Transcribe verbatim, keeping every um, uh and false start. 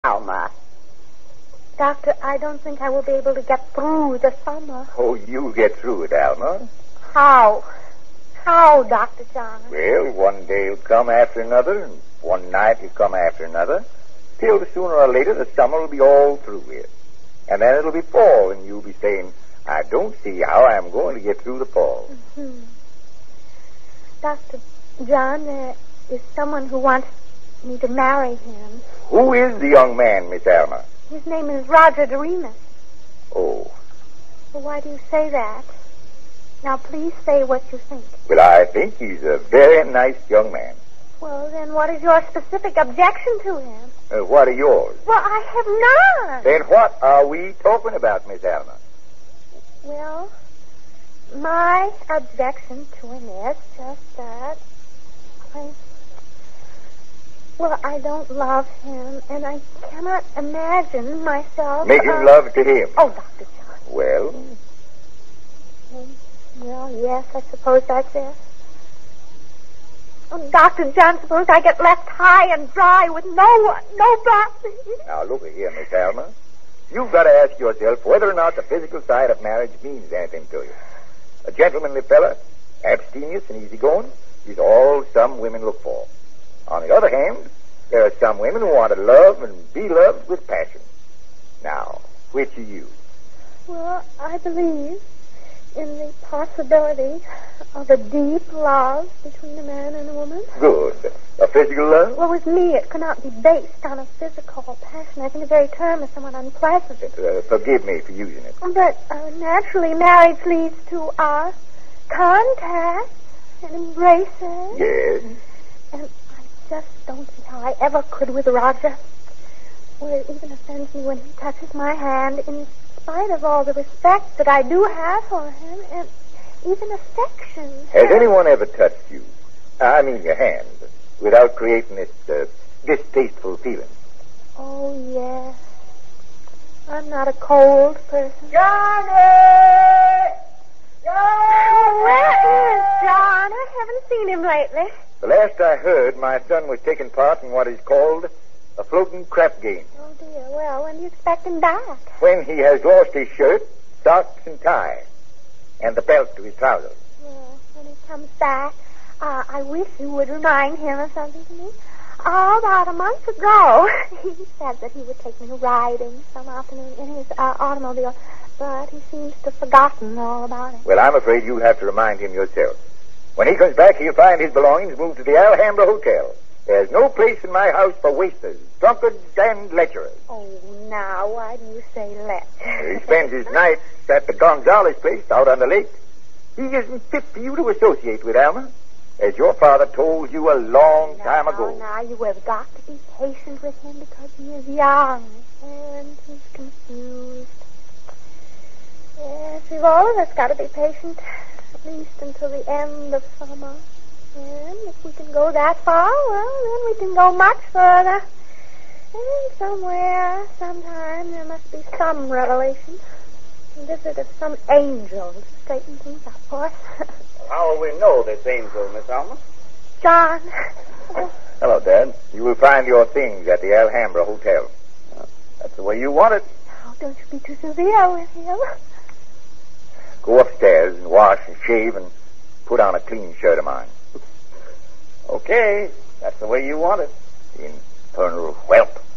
Alma. Doctor, I don't think I will be able to get through the summer. Oh, you'll get through it, Alma. How? How, Doctor John? Well, one day will come after another, and one night will come after another, till sooner or later the summer will be all through with. And then it'll be fall, and you'll be saying, I don't see how I'm going to get through the fall. Mm-hmm. Doctor John, there is someone who wants me to marry him. Who is the young man, Miss Alma? His name is Roger Doremus. Oh. Well, why do you say that? Now, please say what you think. Well, I think he's a very nice young man. Well, then what is your specific objection to him? Uh, what are yours? Well, I have none. Then what are we talking about, Miss Alma? Well, my objection to him is just that I... Well, I don't love him, and I cannot imagine myself... Making uh, love to him? Oh, Doctor John. Well? Mm. Well, yes, I suppose that's it. Oh, Doctor John, suppose I get left high and dry with no one, nobody. Now, look here, Miss Alma. You've got to ask yourself whether or not the physical side of marriage means anything to you. A gentlemanly fella, abstemious and easygoing, is all some women look for. On the other hand, there are some women who want to love and be loved with passion. Now, which are you? Well, I believe in the possibility of a deep love between a man and a woman. Good. A physical love? Well, with me, it cannot be based on a physical passion. I think the very term is somewhat unpleasant. Uh, forgive me for using it. But uh, naturally, marriage leads to our contact and embraces. Yes. And I just don't see how I ever could with Roger. Well, it even offends me when he touches my hand, in spite of all the respect that I do have for him, and even affection. Has anyone ever touched you, I mean your hand, without creating this uh, distasteful feeling? Oh, yes. I'm not a cold person. Johnny! Johnny! Where is John? I haven't seen him lately. The last I heard, my son was taking part in what is called a floating crap game. Oh, dear. Well, when do you expect him back? When he has lost his shirt, socks, and tie, and the belt to his trousers. Well, when he comes back, uh, I wish you would remind him of something to me. Oh, about a month ago, he said that he would take me riding some afternoon in his uh, automobile, but he seems to have forgotten all about it. Well, I'm afraid you'll have to remind him yourself. When he comes back, he'll find his belongings moved to the Alhambra Hotel. There's no place in my house for wasters, drunkards, and lecherers. Oh, now, why do you say let? He spends his nights at the Gonzales place out on the lake. He isn't fit for you to associate with, Alma, as your father told you a long now, time ago. Now, you have got to be patient with him because he is young and he's confused. Yes, we've all of us got to be patient, at least until the end of summer. And if we can go that far, well, then we can go much further. And somewhere, sometime, there must be some revelation. A visit of some angel to straighten things up for us. How will we know this angel, Miss Alma? John. Hello, Dad. You will find your things at the Alhambra Hotel. Uh, that's the way you want it. Oh, don't you be too severe with him. Go upstairs and wash and shave and put on a clean shirt of mine. Okay, that's the way you want it. Infernal whelp.